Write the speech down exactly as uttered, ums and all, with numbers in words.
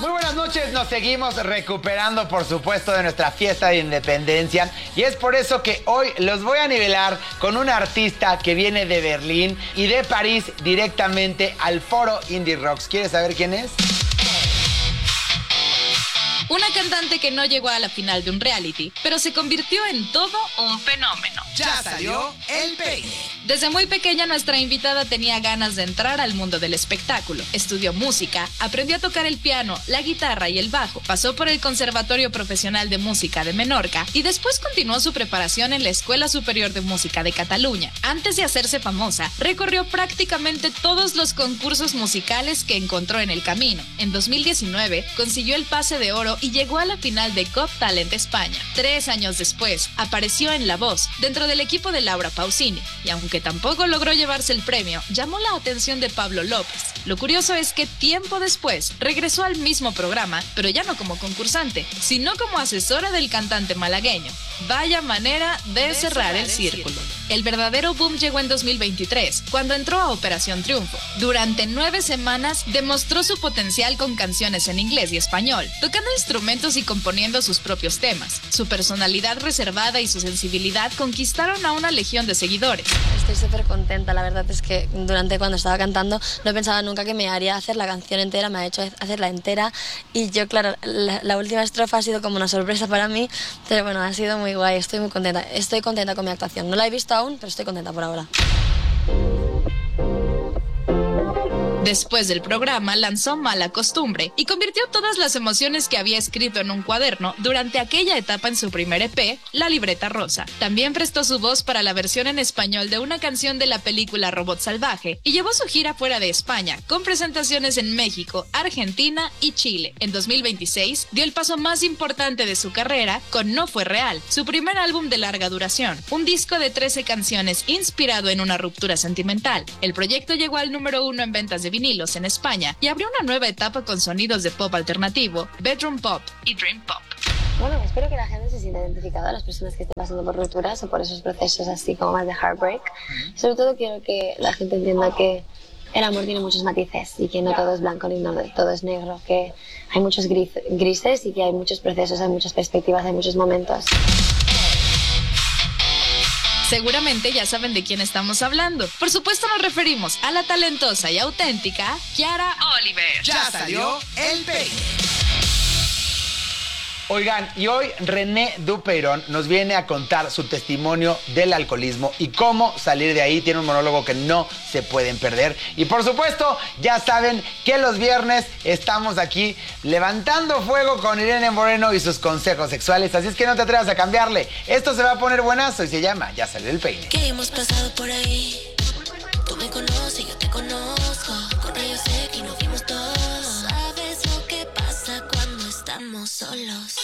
Muy buenas noches, nos seguimos recuperando, por supuesto, de nuestra fiesta de independencia. Y es por eso que hoy los voy a nivelar con un artista que viene de Berlín y de París directamente al Foro Indie Rocks. ¿Quieres saber quién es? Una cantante que no llegó a la final de un reality, pero se convirtió en todo un fenómeno. Ya salió el peine. Desde muy pequeña nuestra invitada tenía ganas de entrar al mundo del espectáculo. Estudió música, aprendió a tocar el piano, la guitarra y el bajo. Pasó por el Conservatorio Profesional de Música de Menorca y después continuó su preparación en la Escuela Superior de Música de Cataluña. Antes de hacerse famosa, recorrió prácticamente todos los concursos musicales que encontró en el camino. En dos mil diecinueve consiguió el pase de oro y llegó a la final de Got Talent España. Tres años después, apareció en La Voz, dentro del equipo de Laura Pausini, y aunque tampoco logró llevarse el premio, llamó la atención de Pablo López. Lo curioso es que tiempo después regresó al mismo programa, pero ya no como concursante, sino como asesora del cantante malagueño. Vaya manera de, de cerrar el círculo. El verdadero boom llegó en dos mil veintitrés, cuando entró a Operación Triunfo. Durante nueve semanas demostró su potencial con canciones en inglés y español, tocando instrumentos y componiendo sus propios temas. Su personalidad reservada y su sensibilidad conquistaron a una legión de seguidores. Estoy súper contenta, la verdad es que durante cuando estaba cantando no pensaba nunca que me haría hacer la canción entera, me ha hecho hacerla entera y yo, claro, la, la última estrofa ha sido como una sorpresa para mí, pero bueno, ha sido muy guay, estoy muy contenta, estoy contenta con mi actuación. No la he visto aún, pero estoy contenta por ahora. Después del programa lanzó Mala Costumbre y convirtió todas las emociones que había escrito en un cuaderno durante aquella etapa en su primer E P, La Libreta Rosa. También prestó su voz para la versión en español de una canción de la película Robot Salvaje y llevó su gira fuera de España, con presentaciones en México, Argentina y Chile. En dos mil veintiséis dio el paso más importante de su carrera con No Fue Real, su primer álbum de larga duración, un disco de trece canciones inspirado en una ruptura sentimental. El proyecto llegó al número uno en ventas de vinilos en España y abrió una nueva etapa con sonidos de pop alternativo, bedroom pop y dream pop. Bueno, espero que la gente se sienta identificada, las personas que estén pasando por rupturas o por esos procesos así como más de heartbreak. Uh-huh. Sobre todo quiero que la gente entienda que el amor tiene muchos matices y que no todo es blanco ni no todo es negro, que hay muchos gris, grises y que hay muchos procesos, hay muchas perspectivas, hay muchos momentos. Seguramente ya saben de quién estamos hablando. Por supuesto nos referimos a la talentosa y auténtica Kiara Oliver. Ya salió el peine. Oigan, y hoy René Dupeirón nos viene a contar su testimonio del alcoholismo y cómo salir de ahí. Tiene un monólogo que no se pueden perder. Y por supuesto, ya saben que los viernes estamos aquí levantando fuego con Irene Moreno y sus consejos sexuales. Así es que no te atrevas a cambiarle. Esto se va a poner buenazo y se llama Ya Salió el Peine. Que hemos pasado por ahí. Tú me conoces, yo te conozco. Con rayos X nos fuimos todos. Sabes lo que pasa cuando estamos solos.